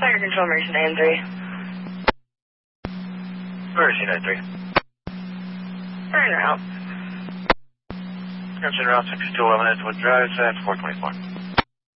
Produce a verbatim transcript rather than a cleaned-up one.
Fire control, Mercy nine three. Mercy nine three. Turn route. Crimson Route six two eleven Edgewood Drive, San four twenty-four.